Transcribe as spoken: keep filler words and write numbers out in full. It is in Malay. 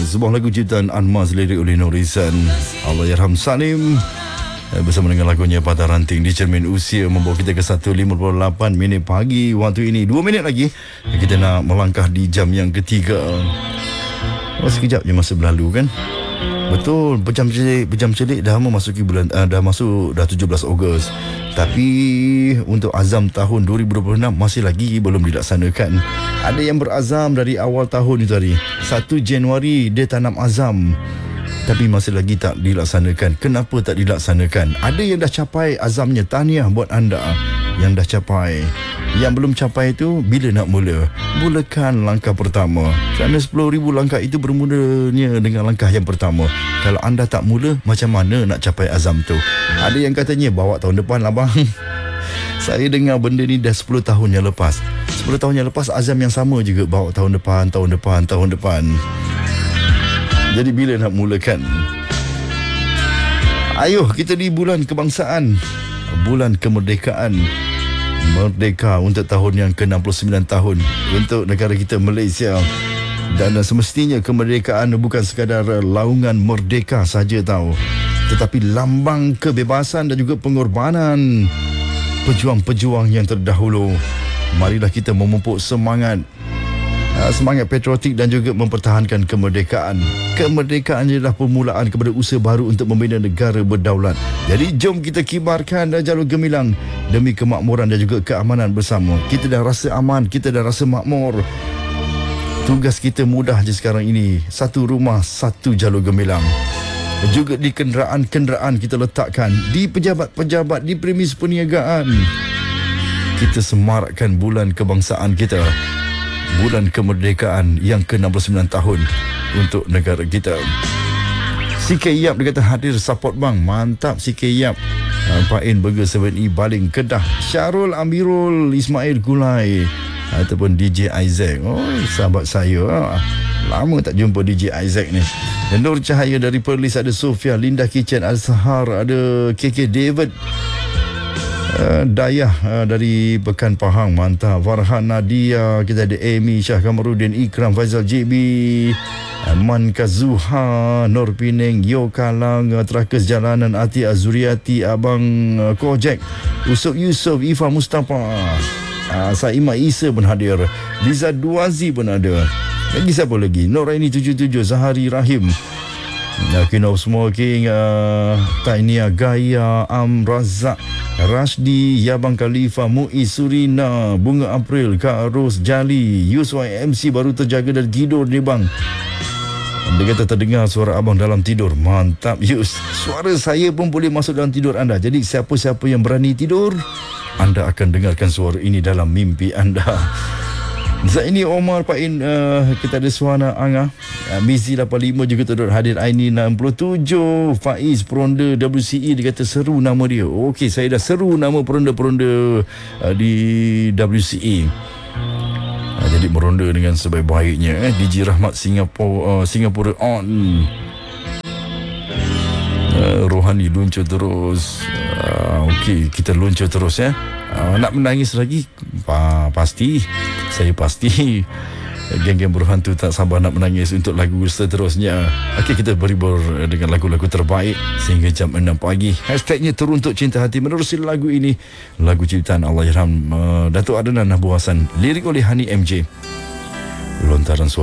sebuah lagu ciptaan Anmaz, lirik oleh Nurisan, Allahyarham Salim, bersama dengan lagunya Patah Ranting di Cermin Usia, membawa kita ke satu lima puluh lapan minit pagi waktu ini. Dua minit lagi kita nak melangkah di jam yang ketiga. Oh, sekejap je masa berlalu kan. Betul, berjam celik, berjam celik dah memasuki bulan uh, dah masuk dah tujuh belas Ogos. Tapi untuk azam tahun dua ribu dua puluh enam masih lagi belum dilaksanakan. Ada yang berazam dari awal tahun itu tadi. satu Januari dia tanam azam, tapi masih lagi tak dilaksanakan. Kenapa tak dilaksanakan? Ada yang dah capai azamnya, tahniah buat anda yang dah capai. Yang belum capai itu, bila nak mula? Mulakan langkah pertama. Kerana sepuluh ribu langkah itu bermulanya dengan langkah yang pertama. Kalau anda tak mula, macam mana nak capai azam tu? Ada yang katanya, bawa tahun depan lah bang. Saya dengar benda ni dah sepuluh tahun yang lepas. sepuluh tahun yang lepas, azam yang sama juga. Bawa tahun depan, tahun depan, tahun depan. Jadi bila nak mulakan? Ayuh, kita di bulan kebangsaan, bulan kemerdekaan. Merdeka untuk tahun yang ke enam puluh sembilan tahun untuk negara kita Malaysia. Dan semestinya kemerdekaan bukan sekadar laungan merdeka saja tahu, tetapi lambang kebebasan dan juga pengorbanan pejuang-pejuang yang terdahulu. Marilah kita memupuk semangat Semangat patriotik dan juga mempertahankan kemerdekaan. Kemerdekaan adalah permulaan kepada usaha baru untuk membina negara berdaulat. Jadi jom kita kibarkan jalur gemilang demi kemakmuran dan juga keamanan bersama. Kita dah rasa aman, kita dah rasa makmur. Tugas kita mudah je sekarang ini. Satu rumah, satu jalur gemilang. Juga di kenderaan-kenderaan kita letakkan, di pejabat-pejabat, di premis perniagaan. Kita semarakkan bulan kebangsaan kita, bulan kemerdekaan yang ke enam puluh sembilan tahun untuk negara kita. C K Yap dia kata hadir support bang. Mantap C K Yap. Pain Burger tujuh E Baling Kedah. Syarul Amirul Ismail Gulai ataupun D J Isaac. Oh, sahabat saya. Lama tak jumpa D J Isaac ni. Nur Cahaya dari Perlis, ada Sofia, Linda Kitchen, Al-Sahar, ada K K David, Uh, Dayah uh, dari Pekan Pahang, mantap. Farhan Nadia, kita ada Amy, Syah Kamarudin, Ikram, Faizal J B, uh, Man Kazuha, Nur Pining, Yo Kalang, uh, Terakes Jalanan, Ati Azuriati, Abang uh, Kojek, Usop Yusof, Ifa Mustafa, uh, Saimah Isa pun hadir, Liza Duazi pun ada. Lagi siapa lagi? Noraini tujuh tujuh, Zahari Rahim, uh, King of Smoking, uh, Tainia Gaya, Am Razak, Rashdi, Yabang Khalifa, Muiz Surina, Bunga April, Kak Ros Jali, Yus Y M C baru terjaga dari tidur ni bang. Dia kata terdengar suara abang dalam tidur. Mantap Yus. Suara saya pun boleh masuk dalam tidur anda. Jadi siapa-siapa yang berani tidur, anda akan dengarkan suara ini dalam mimpi anda. Zaini Omar Pain, uh, kita ada Suhana Angah, uh, Mizi lapan lima juga turut hadir. Aini enam puluh tujuh, Faiz Peronda W C E, dia kata seru nama dia. Okey, saya dah seru nama peronda-peronda uh, di W C E. Uh, jadi meronda dengan sebaik-baiknya. eh. D J Rahmat Singapura, uh, Singapura on. Uh, Rohani luncur terus. Uh, Okey, kita luncur terus ya. Uh, nak menangis lagi? Pa, pasti. Saya pasti. Geng-geng berhantu tak sabar nak menangis untuk lagu seterusnya. Okey, kita berhibur dengan lagu-lagu terbaik sehingga jam enam pagi. Hashtagnya Teruntuk Cinta Hati. Menerusi lagu ini, lagu ciptaan Allahyarham uh, Datuk Adnan Nahbu Hassan, lirik oleh Hani M J. Lontaran suara